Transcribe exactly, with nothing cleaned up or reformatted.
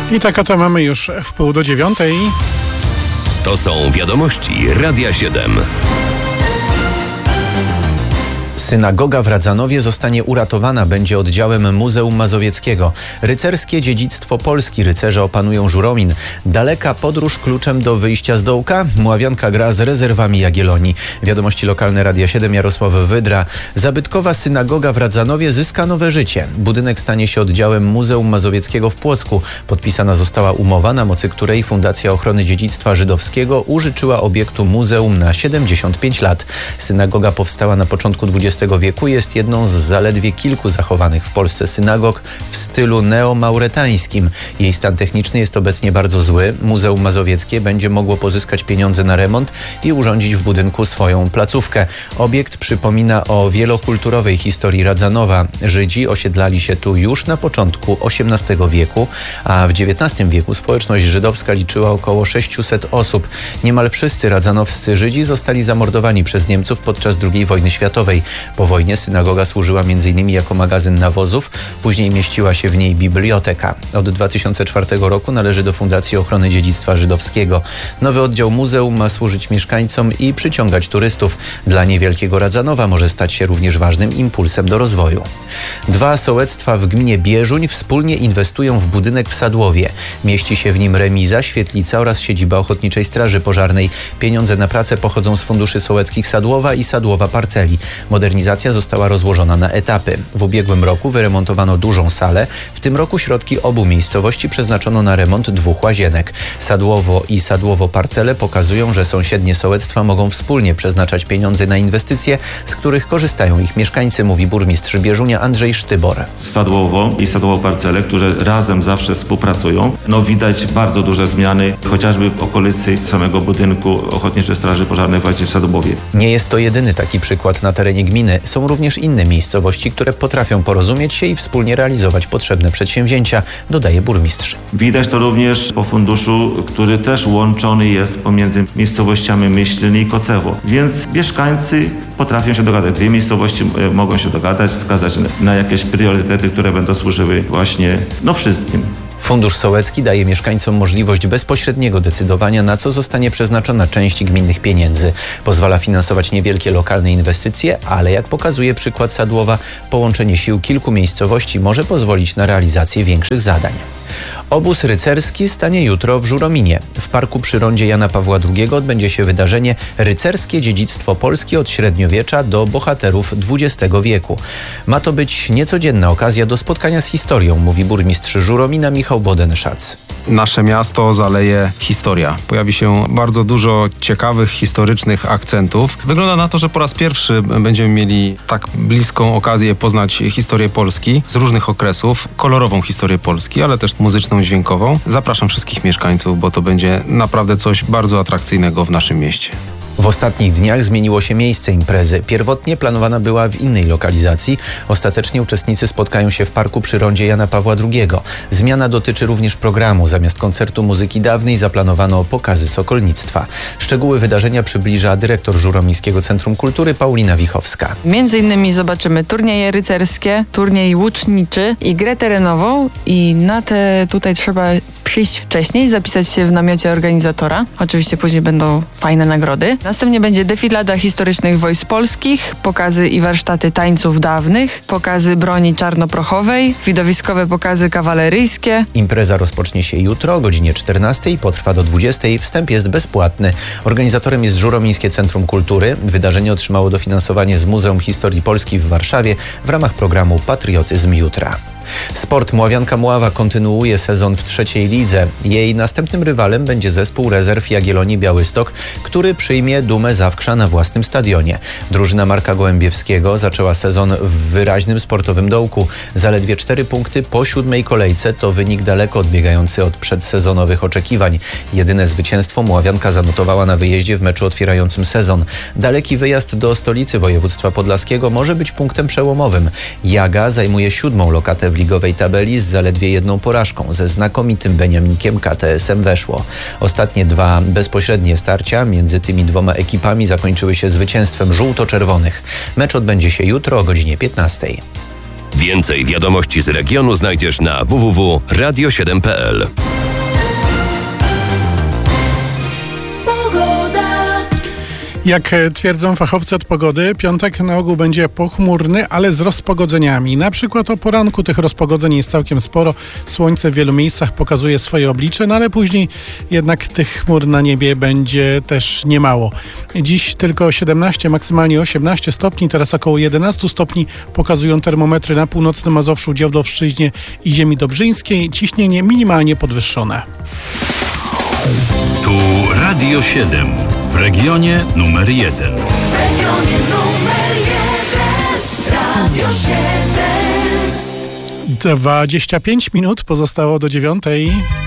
I tak oto mamy już w pół do dziewiątej. To są wiadomości Radia siedem. Synagoga w Radzanowie zostanie uratowana, będzie oddziałem Muzeum Mazowieckiego. Rycerskie dziedzictwo Polski, rycerze opanują Żuromin. Daleka podróż kluczem do wyjścia z dołka? Mławianka gra z rezerwami Jagiellonii. Wiadomości lokalne Radia siedem, Jarosław Wydra. Zabytkowa synagoga w Radzanowie zyska nowe życie. Budynek stanie się oddziałem Muzeum Mazowieckiego w Płocku. Podpisana została umowa, na mocy której Fundacja Ochrony Dziedzictwa Żydowskiego użyczyła obiektu muzeum na siedemdziesiąt pięć lat. Synagoga powstała na początku dwudziestego wieku, jest jedną z zaledwie kilku zachowanych w Polsce synagog w stylu neomauretańskim. Jej stan techniczny jest obecnie bardzo zły. Muzeum Mazowieckie będzie mogło pozyskać pieniądze na remont i urządzić w budynku swoją placówkę. Obiekt przypomina o wielokulturowej historii Radzanowa. Żydzi osiedlali się tu już na początku osiemnastego wieku, a w dziewiętnastym wieku społeczność żydowska liczyła około sześciuset osób. Niemal wszyscy radzanowscy Żydzi zostali zamordowani przez Niemców podczas drugiej wojny światowej. Po wojnie synagoga służyła między innymi jako magazyn nawozów, później mieściła się w niej biblioteka. Od dwa tysiące czwartego roku należy do Fundacji Ochrony Dziedzictwa Żydowskiego. Nowy oddział muzeum ma służyć mieszkańcom i przyciągać turystów. Dla niewielkiego Radzanowa może stać się również ważnym impulsem do rozwoju. Dwa sołectwa w gminie Bierzuń wspólnie inwestują w budynek w Sadłowie. Mieści się w nim remiza, świetlica oraz siedziba Ochotniczej Straży Pożarnej. Pieniądze na pracę pochodzą z funduszy sołeckich Sadłowa i Sadłowa Parceli. Modernizacja została rozłożona na etapy. W ubiegłym roku wyremontowano dużą salę. W tym roku środki obu miejscowości przeznaczono na remont dwóch łazienek. Sadłowo i Sadłowo Parcele pokazują, że sąsiednie sołectwa mogą wspólnie przeznaczać pieniądze na inwestycje, z których korzystają ich mieszkańcy, mówi burmistrz Bierzunia Andrzej Sztybor. Sadłowo i Sadłowo Parcele, które razem zawsze współpracują, no widać bardzo duże zmiany, chociażby w okolicy samego budynku Ochotniczej Straży Pożarnej właśnie w Sadłowie. Nie jest to jedyny taki przykład na terenie gminy. Są również inne miejscowości, które potrafią porozumieć się i wspólnie realizować potrzebne przedsięwzięcia, dodaje burmistrz. Widać to również po funduszu, który też łączony jest pomiędzy miejscowościami Myślin i Kocewo. Więc mieszkańcy potrafią się dogadać. Dwie miejscowości mogą się dogadać, wskazać na jakieś priorytety, które będą służyły właśnie no wszystkim. Fundusz sołecki daje mieszkańcom możliwość bezpośredniego decydowania, na co zostanie przeznaczona część gminnych pieniędzy. Pozwala finansować niewielkie lokalne inwestycje, ale jak pokazuje przykład Sadłowa, połączenie sił kilku miejscowości może pozwolić na realizację większych zadań. Obóz rycerski stanie jutro w Żurominie. W parku przy rondzie Jana Pawła drugiego odbędzie się wydarzenie Rycerskie dziedzictwo Polski od średniowiecza do bohaterów dwudziestego wieku. Ma to być niecodzienna okazja do spotkania z historią, mówi burmistrz Żuromina Michał Boden-Szac. Nasze miasto zaleje historia. Pojawi się bardzo dużo ciekawych, historycznych akcentów. Wygląda na to, że po raz pierwszy będziemy mieli tak bliską okazję poznać historię Polski z różnych okresów, kolorową historię Polski, ale też muzyczną, dźwiękową. Zapraszam wszystkich mieszkańców, bo to będzie naprawdę coś bardzo atrakcyjnego w naszym mieście. W ostatnich dniach zmieniło się miejsce imprezy. Pierwotnie planowana była w innej lokalizacji. Ostatecznie uczestnicy spotkają się w parku przy rondzie Jana Pawła drugiego. Zmiana dotyczy również programu. Zamiast koncertu muzyki dawnej zaplanowano pokazy sokolnictwa. Szczegóły wydarzenia przybliża dyrektor Żuromińskiego Centrum Kultury Paulina Wichowska. Między innymi zobaczymy turnieje rycerskie, turniej łuczniczy i grę terenową i na te tutaj trzeba przyjść wcześniej, zapisać się w namiocie organizatora. Oczywiście później będą fajne nagrody. Następnie będzie defilada historycznych wojsk polskich, pokazy i warsztaty tańców dawnych, pokazy broni czarnoprochowej, widowiskowe pokazy kawaleryjskie. Impreza rozpocznie się jutro o godzinie czternastej i potrwa do dwudziestej. Wstęp jest bezpłatny. Organizatorem jest Żuromińskie Centrum Kultury. Wydarzenie otrzymało dofinansowanie z Muzeum Historii Polski w Warszawie w ramach programu Patriotyzm Jutra. Sport. Mławianka Mława kontynuuje sezon w trzeciej lidze. Jej następnym rywalem będzie zespół rezerw Jagiellonii Białystok, który przyjmie Dumę Zawkrza na własnym stadionie. Drużyna Marka Gołębiewskiego zaczęła sezon w wyraźnym sportowym dołku. Zaledwie cztery punkty po siódmej kolejce to wynik daleko odbiegający od przedsezonowych oczekiwań. Jedyne zwycięstwo Mławianka zanotowała na wyjeździe w meczu otwierającym sezon. Daleki wyjazd do stolicy województwa podlaskiego może być punktem przełomowym. Jaga zajmuje siódmą lokatę w ligowej tabeli z zaledwie jedną porażką. Ze znakomitym Beniaminkiem K T S-em weszło. Ostatnie dwa bezpośrednie starcia między tymi dwoma ekipami zakończyły się zwycięstwem żółto-czerwonych. Mecz odbędzie się jutro o godzinie piętnastej. Więcej wiadomości z regionu znajdziesz na w w w kropka radio siedem kropka p l. Jak twierdzą fachowcy od pogody, piątek na ogół będzie pochmurny, ale z rozpogodzeniami. Na przykład o poranku tych rozpogodzeń jest całkiem sporo. Słońce w wielu miejscach pokazuje swoje oblicze, no ale później jednak tych chmur na niebie będzie też niemało. Dziś tylko siedemnaście, maksymalnie osiemnaście stopni, teraz około jedenaście stopni pokazują termometry na północnym Mazowszu, Działdowszczyźnie i ziemi dobrzyńskiej. Ciśnienie minimalnie podwyższone. Tu Radio siedem. W regionie numer jeden. W regionie numer jeden. Radio siedem. dwadzieścia pięć minut pozostało do dziewiątej.